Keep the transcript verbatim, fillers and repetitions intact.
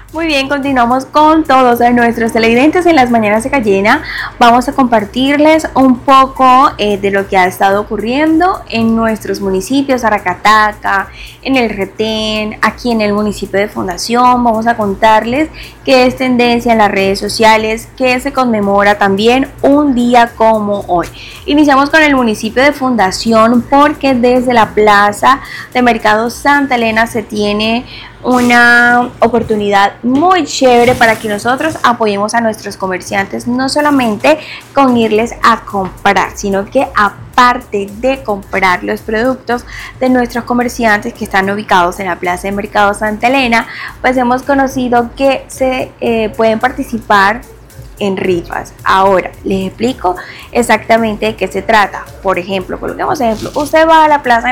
Muy bien, continuamos con todos nuestros televidentes en las mañanas de Cayena. Vamos a compartirles un poco eh, de lo que ha estado ocurriendo en nuestros municipios, Aracataca, en el Retén, aquí en el municipio de Fundación. Vamos a contarles qué es tendencia en las redes sociales, que se conmemora también un día como hoy. Iniciamos con el municipio de Fundación porque desde la plaza de Mercado Santa Elena se tiene una oportunidad muy chévere para que nosotros apoyemos a nuestros comerciantes, no solamente con irles a comprar, sino que aparte de comprar los productos de nuestros comerciantes que están ubicados en la plaza de Mercado Santa Elena, pues hemos conocido que se eh, pueden participar en rifas. Ahora les explico exactamente de qué se trata. Por ejemplo, coloquemos ejemplo, usted va a la plaza